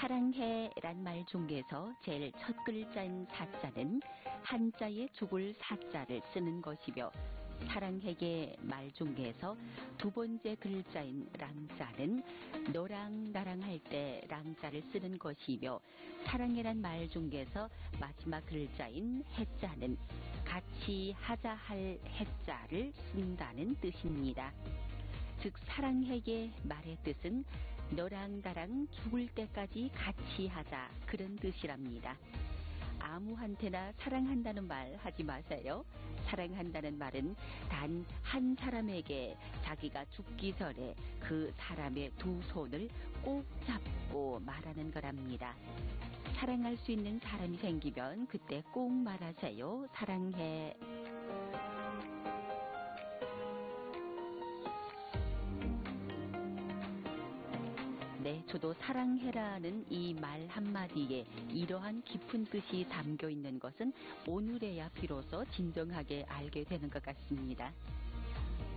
사랑해란 말 중에서 제일 첫 글자인 사자는 한자의 죽을 사자를 쓰는 것이며 사랑해의 말 중에서 두 번째 글자인 랑자는 너랑 나랑 할 때 랑자를 쓰는 것이며 사랑해란 말 중에서 마지막 글자인 해자는 같이 하자 할 해자를 쓴다는 뜻입니다. 즉 사랑해의 말의 뜻은 너랑 나랑 죽을 때까지 같이 하자 그런 뜻이랍니다. 아무한테나 사랑한다는 말 하지 마세요. 사랑한다는 말은 단 한 사람에게 자기가 죽기 전에 그 사람의 두 손을 꼭 잡고 말하는 거랍니다. 사랑할 수 있는 사람이 생기면 그때 꼭 말하세요. 사랑해. 네, 저도 사랑해라는 이 말 한마디에 이러한 깊은 뜻이 담겨 있는 것은 오늘에야 비로소 진정하게 알게 되는 것 같습니다.